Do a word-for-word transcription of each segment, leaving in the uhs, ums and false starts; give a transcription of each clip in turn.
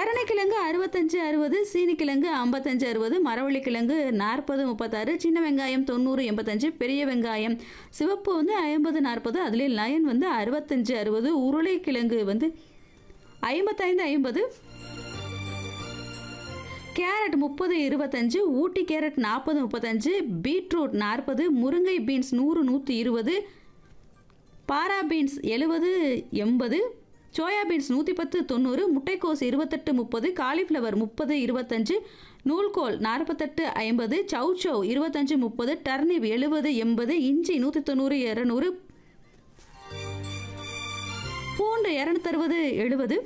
கருணைக்கிழங்கு அறுபத்தஞ்சு அறுபது, சீனிக்கிழங்கு ஐம்பத்தஞ்சு அறுபது, மரவள்ளிக்கிழங்கு நாற்பது முப்பத்தாறு, சின்ன வெங்காயம் தொண்ணூறு எண்பத்தஞ்சு, பெரிய வெங்காயம் சிவப்பு வந்து ஐம்பது நாற்பது, அதுலேயும் லயன் வந்து அறுபத்தஞ்சு அறுபது, உருளைக்கிழங்கு வந்து ஐம்பத்தைந்து ஐம்பது, கேரட் முப்பது இருபத்தஞ்சு, ஊட்டி கேரட் நாற்பது முப்பத்தஞ்சு, பீட்ரூட் நாற்பது, முருங்கை பீன்ஸ் நூறு நூற்றி இருபது, பாரா பீன்ஸ் எழுபது எண்பது, சோயா பீன்ஸ் நூற்றி பத்து தொண்ணூறு, முட்டைக்கோஸ் இருபத்தெட்டு முப்பது, காலிஃப்ளவர் முப்பது இருபத்தஞ்சு, நூல்கோல் நாற்பத்தெட்டு ஐம்பது, சௌச்சௌ இருபத்தஞ்சு முப்பது, டர்னிப் எழுபது எண்பது, இஞ்சி நூற்றி தொண்ணூறு இரநூறு, பூண்டு இரநூத்தறுபது எழுபது,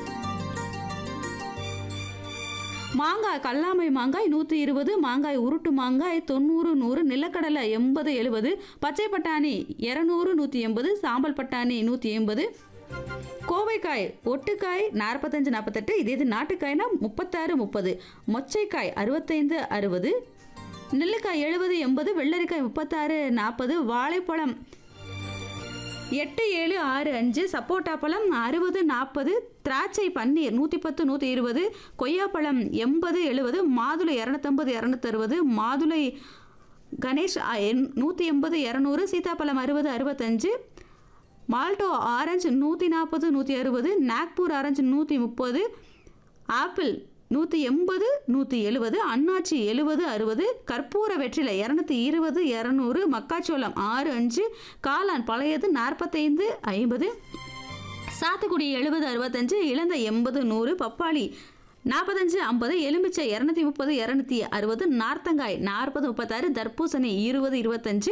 மாங்காய் கல்லாமை மாங்காய் நூற்றி இருபது, மாங்காய் உருட்டு மாங்காய் தொண்ணூறு நூறு, நிலக்கடலை எண்பது எழுபது, பச்சை பட்டாணி இரநூறு நூற்றி எண்பது, சாம்பல் பட்டாணி நூற்றி எண்பது, கோவைக்காய் ஒட்டுக்காய் நாற்பத்தஞ்சு நாற்பத்தெட்டு, இதே இது நாட்டுக்காய்னா முப்பத்தாறு முப்பது, மொச்சைக்காய் அறுபத்தைந்து அறுபது, நெல்லிக்காய் எழுபது எண்பது, வெள்ளரிக்காய் முப்பத்தாறு நாற்பது, வாழைப்பழம் எட்டு ஏழு ஆறு அஞ்சு, சப்போட்டா பழம் அறுபது நாற்பது, திராட்சை பன்னீர் நூற்றி பத்து நூற்றி இருபது, கொய்யாப்பழம் எண்பது எழுபது, மாதுளை இரநூத்தம்பது இரநூத்தறுபது, மாதுளை கணேஷ் நூற்றி எண்பது இரநூறு, சீதாப்பழம் அறுபது அறுபத்தஞ்சு, மால்டோ ஆரஞ்சு நூற்றி நாற்பது நூற்றி அறுபது, நாக்பூர் ஆரஞ்சு நூற்றி முப்பது, ஆப்பிள் நூற்றி எண்பது நூற்றி எழுபது, அன்னாச்சி எழுபது அறுபது, கற்பூர வெற்றிலை இரநூத்தி இருபது இரநூறு, மக்காச்சோளம் ஆறு அஞ்சு, காளான் பழையது நாற்பத்தைந்து ஐம்பது, சாத்துக்குடி எழுபது அறுபத்தஞ்சு, இளந்த எண்பது நூறு, பப்பாளி நாற்பத்தஞ்சு ஐம்பது, எலுமிச்சை இரநூத்தி முப்பது இரநூத்தி அறுபது, நார்த்தங்காய் நாற்பது முப்பத்தாறு, தர்பூசணி இருபது இருபத்தஞ்சு,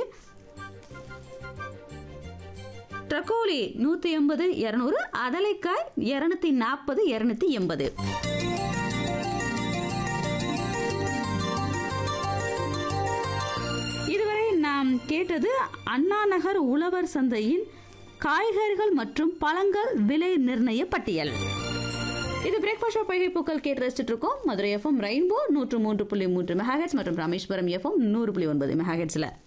ட்ரக்கோலி நூற்றி எண்பது இரநூறு, அதலைக்காய் இரநூத்தி நாற்பது இரநூத்தி எண்பது. இதுவரை நாம் கேட்டது அண்ணா நகர் உழவர் சந்தையின் காய்கறிகள் மற்றும் பழங்கள் விலை நிர்ணய பட்டியல். இது பிரேக்ஃபாஸ்ட் ஷோ பைகை பூக்கள் கேட்டு ரசிச்சுட்டு இருக்கோம். மதுரை எஃப்எம் ரெயின்போ நூற்று மூன்று புள்ளி மூன்று மெகாஹெட்ஸ் மற்றும் ராமேஸ்வரம் எஃப்எம் நூறு புள்ளி ஒன்பது மெகாஹெட்ஸ்ல.